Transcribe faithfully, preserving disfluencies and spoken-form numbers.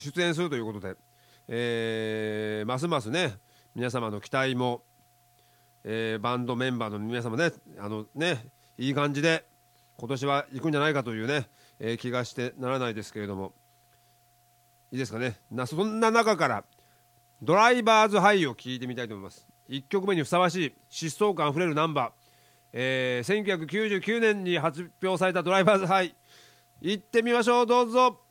出演するということで、えー、ますますね皆様の期待も、えー、バンドメンバーの皆様ねあのねいい感じで今年は行くんじゃないかというね、えー、気がしてならないですけれども、いいですかね。なそんな中からドライバーズハイを聴いてみたいと思います。いっきょくめにふさわしい疾走感あふれるナンバー、えー、せんきゅうひゃくきゅうじゅうきゅうねんに発表されたドライバーズハイ、行ってみましょう。どうぞ。